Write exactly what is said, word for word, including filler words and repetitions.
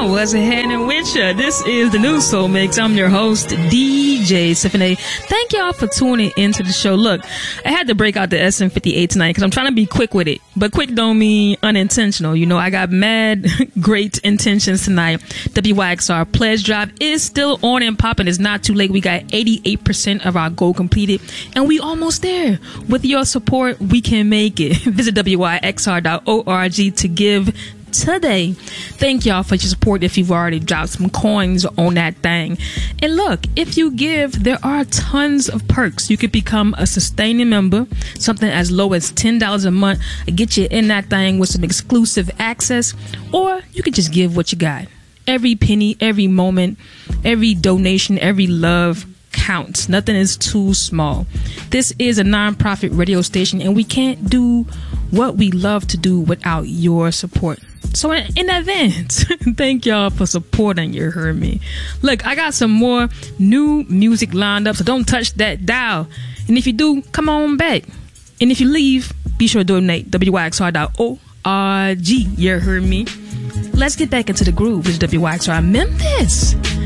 What's happening with ya? This is the new Soul Mix. I'm your host, D J Symphony. Thank y'all for tuning into the show. Look, I had to break out the S M fifty-eight tonight because I'm trying to be quick with it. But quick don't mean unintentional. You know, I got mad great intentions tonight. W Y X R Pledge Drive is still on and popping. It's not too late. We got eighty-eight percent of our goal completed, and we almost there. With your support, we can make it. Visit W Y X R dot org to give today. Thank y'all for your support if you've already dropped some coins on that thing. And look, if you give, there are tons of perks. You could become a sustaining member, something as low as ten dollars a month, get you in that thing with some exclusive access, or you could just give what you got. Every penny, every moment, every donation, every love counts. Nothing is too small. This is a non-profit radio station, and we can't do what we love to do without your support. So in, in advance, thank y'all for supporting. You heard me. Look, I got some more new music lined up, so don't touch that dial. And if you do, come on back. And if you leave, be sure to donate. W Y X R dot org. You heard me. Let's get back into the groove. This is W Y X R Memphis.